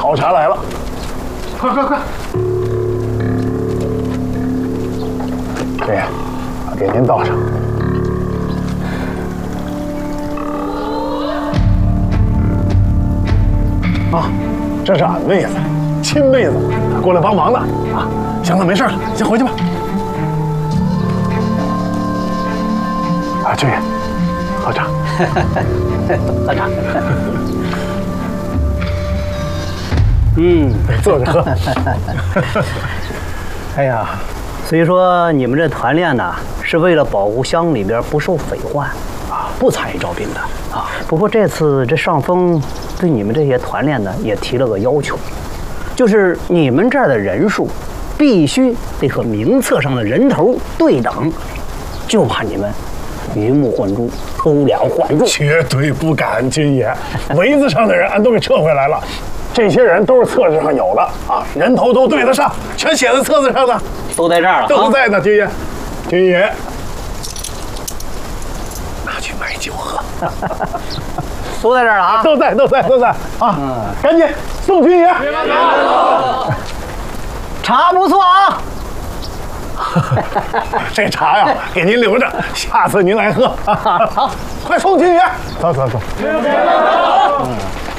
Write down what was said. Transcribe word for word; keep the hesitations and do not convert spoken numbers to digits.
好茶来了，快快快！这样，我给您倒上。啊，这是俺妹子，亲妹子，过来帮忙的啊。行了，没事了，先回去吧。啊，俊爷，喝茶。 喝茶。嗯， 坐着喝。 哎呀，所以说你们这团练呢，是为了保护乡里边不受匪患啊，不参与招兵的啊。不过这次这上峰对你们这些团练呢，也提了个要求，就是你们这儿的人数必须得和名册上的人头对等，就怕你们鱼目混珠、偷梁换柱。 绝对不敢，军爷，围子上的人俺都给撤回来了。这些人都是册子上有的啊，人头都对得上，全写在册子上呢， 都在这儿了， 都在呢。军爷，军爷，拿去买酒喝。 都在这儿了啊， 都在，都在，都在啊！嗯，赶紧送军爷。 茶不错啊。 这茶呀，给您留着，下次您来喝。好，快送军爷。走走走。嗯。